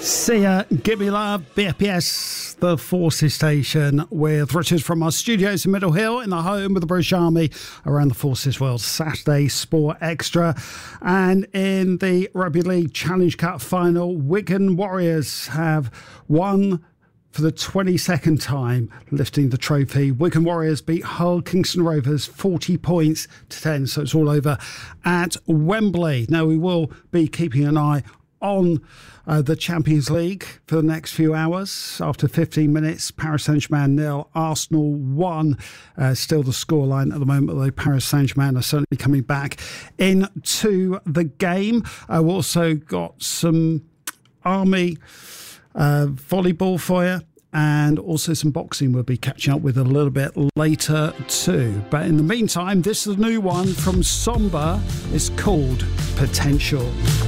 Sia, Give Me Love, BFPS, the Forces Station, with Richard from our studios in Middle Hill in the home of the British Army around the Forces World Saturday Sport Extra. And in the Rugby League Challenge Cup final, Wigan Warriors have won for the 22nd time, lifting the trophy. Wigan Warriors beat Hull Kingston Rovers 40 points to 10, so it's all over at Wembley. Now, we will be keeping an eye on the Champions League for the next few hours. After 15 minutes, Paris Saint-Germain 0, Arsenal 1. Still the scoreline at the moment, although Paris Saint-Germain are certainly coming back into the game. We've also got some Army volleyball for you, and also some boxing we'll be catching up with a little bit later too. But in the meantime, this is a new one from Somber. It's called Potential.